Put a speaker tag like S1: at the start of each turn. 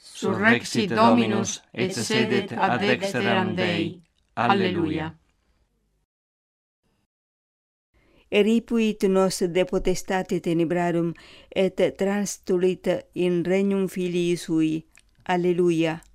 S1: surrexit Dominus et sedet ad dexteram Dei. Alleluia.
S2: Eripuit nos de potestate tenebrarum et transtulit in regnum Filii sui. Alleluia.